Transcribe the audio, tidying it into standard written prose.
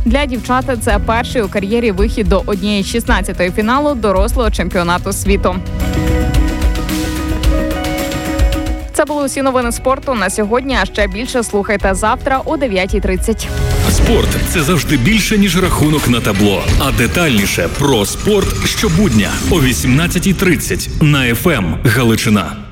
Для дівчат це перший у кар'єрі вихід до 1/16 фіналу дорослого чемпіонату світу. Це були усі новини спорту на сьогодні, а ще більше слухайте завтра о 9:30. Спорт – це завжди більше, ніж рахунок на табло. А детальніше про спорт щобудня о 18:30 на FM Галичина.